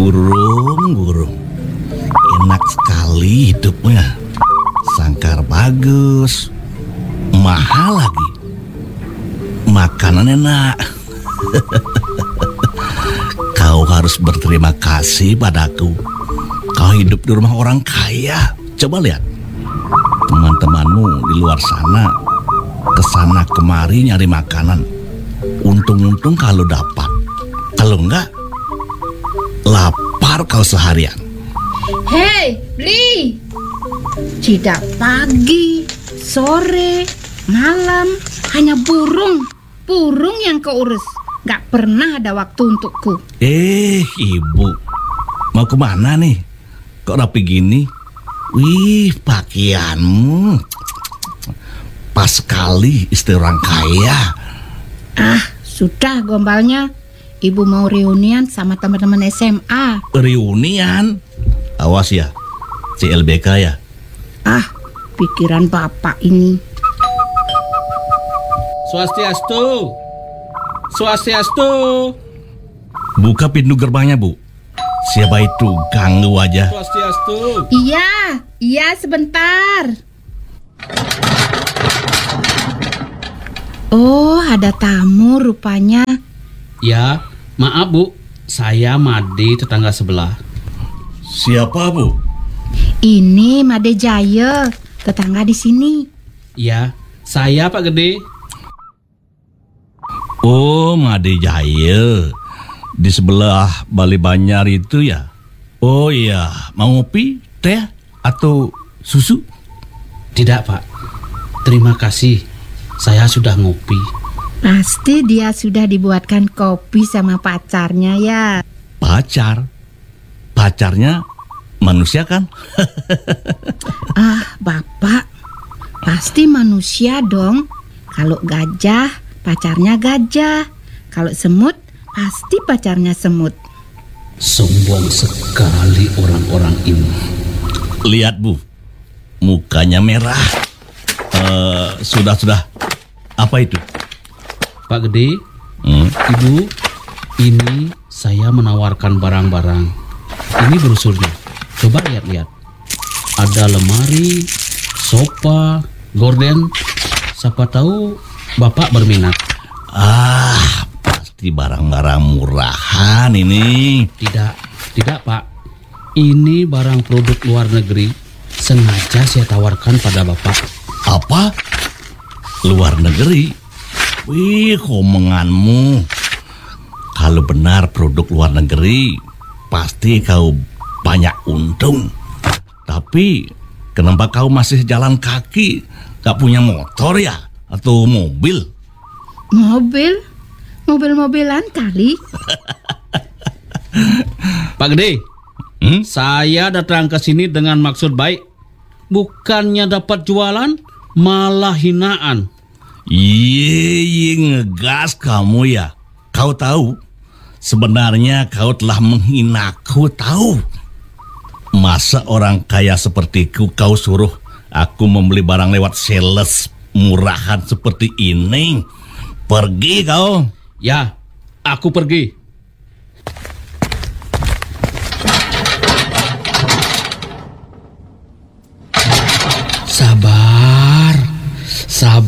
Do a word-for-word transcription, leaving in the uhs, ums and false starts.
Burung-burung, enak sekali hidupnya. Sangkar bagus, mahal lagi. Makanan enak. Kau harus berterima kasih padaku. Kau hidup di rumah orang kaya. Coba lihat, teman-temanmu di luar sana kesana kemari nyari makanan. Untung-untung kalau dapat. Kalau enggak, lapar kau seharian. Hei, beli. Tidak pagi, sore, malam, hanya burung. Burung yang kau urus. Gak pernah ada waktu untukku. Eh, ibu, mau kemana nih? Kok rapi gini? Wih, pakaianmu pas sekali istri orang kaya. Ah, sudah gombalnya. Ibu mau reunian sama teman-teman S M A. Reunian? Awas ya, C L B K ya. Ah, pikiran bapak ini. Swastiastu. Swastiastu. Buka pintu gerbangnya, Bu. Siapa itu ganggu aja? Swastiastu. Iya, iya sebentar. Oh, ada tamu rupanya. Ya, maaf Bu, saya Made tetangga sebelah. Siapa, Bu? Ini Made Jaya, tetangga di sini. Ya, saya Pak Gede. Oh, Made Jaya. Di sebelah Bali Banyar itu ya? Oh iya, mau ngopi, teh, atau susu? Tidak Pak, terima kasih. Saya sudah ngopi. Pasti dia sudah dibuatkan kopi sama pacarnya ya. Pacar? Pacarnya manusia kan? Ah, bapak, pasti manusia dong. Kalau gajah, pacarnya gajah. Kalau semut, pasti pacarnya semut. Sombong sekali orang-orang ini. Lihat, Bu, mukanya merah. Uh, sudah, sudah. Apa itu? Pak Gede, Hmm? Ibu, ini saya menawarkan barang-barang. Ini brosurnya. Coba lihat-lihat. Ada lemari, sofa, gorden. Siapa tahu Bapak berminat. Ah, pasti barang-barang murahan ini. Tidak, tidak Pak. Ini barang produk luar negeri. Sengaja saya tawarkan pada Bapak. Apa? Luar negeri? Wih, omonganmu. Kalau benar produk luar negeri, pasti kau banyak untung. Tapi kenapa kau masih jalan kaki? Gak punya motor ya? Atau mobil? Mobil? Mobil-mobilan kali. Pak Gede, Hmm? saya datang ke sini dengan maksud baik. Bukannya dapat jualan, malah hinaan. Iya, ngegas kamu ya. Kau tahu, sebenarnya kau telah menghinaku, tahu? Masa orang kaya sepertiku kau suruh aku membeli barang lewat sales murahan seperti ini? Pergi kau. Ya, aku pergi.